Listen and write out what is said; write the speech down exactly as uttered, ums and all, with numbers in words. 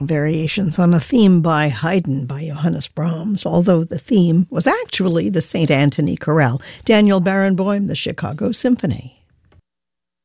Variations on a theme by Haydn by Johannes Brahms, although the theme was actually the Saint Anthony Chorale. Daniel Barenboim, the Chicago Symphony.